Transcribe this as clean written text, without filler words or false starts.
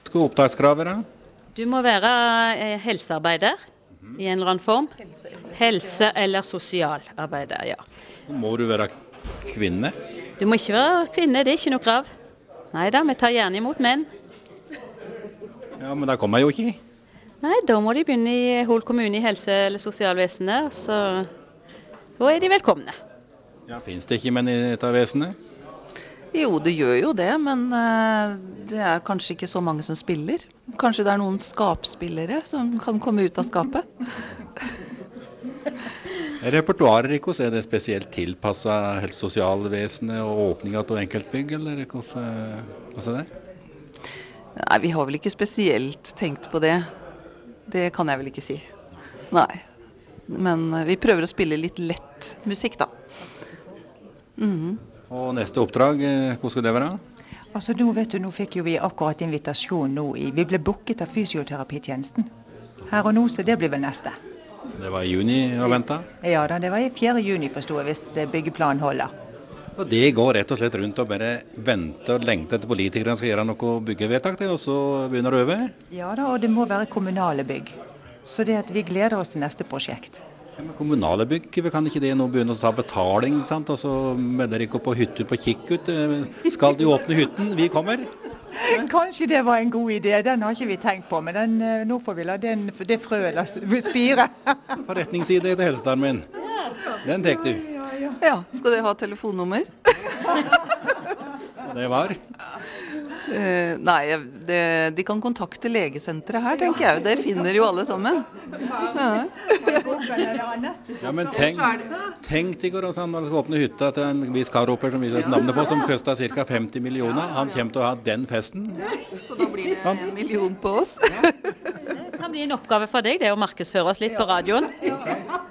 Hva er opptakskravet da? Du må være helsearbeider i en eller annen form. Helse- eller sosialarbeider, ja. Må du være kvinne? Du må ikke være kvinne, det er ikke noe krav. Neida, vi tar gjerne imot menn. Ja, men da kommer jeg jo ikke. Nei, da må de begynne i Hol kommune i helse- eller sosialvesenet, så da er de velkomne. Ja, finnes det ikke menn i dette vesenet? Jo, det gjør jo det, men det er kanskje ikke så mange som spiller. Kanskje det er noen skapspillere som kan komme ut av skapet. Repertoaret deres, er det spesielt tilpasset helse- og sosialvesenet og åpninga av enkeltbygg, eller hva er det? Nei, vi har vel ikke spesielt tenkt på det. Det kan jeg vel ikke si. Nei. Men vi prøver å spille litt lett musikk, da. Og neste oppdrag, hvor skal det være? Altså nå fikk jo vi akkurat invitasjon nå vi ble booket av fysioterapitjenesten. Her og nå, så det blir vel neste. Det var i juni å vente. Ja da, det var i 4. juni forstår jeg, hvis byggeplanen holder. Og det går rett og slett rundt og bare vente og lengte etter politikerne skal gjøre noe byggevedtak til, og så begynner det å øve? Ja da, og det må være kommunale bygg. Så det at vi gleder oss til neste prosjekt. Ja, men kommunale bygg, kan ikke det nå begynne å ta betaling, sant? Og så melder de ikke på hytte på Kikkut? Skal de åpne hytten? Vi kommer! Kanskje det var en god idé, den har ikke vi tenkt på, men nå får vi la det frøet spire. Forretningside til helsedagen min. Den tek du. Ja, skal dere ha telefonnummer? Det var? Nei, de kan kontakte legesenteret her, tenker jeg. Det finner jo alle sammen. Ja, men tenk deg når man skal åpne hytta til en viss karoper som vi har navnet på, som koster ca. 50 millioner. Han kommer til å ha den festen. Så da blir det 1 million på oss. Det kan bli en oppgave for deg, det å markedsføre oss litt på radioen.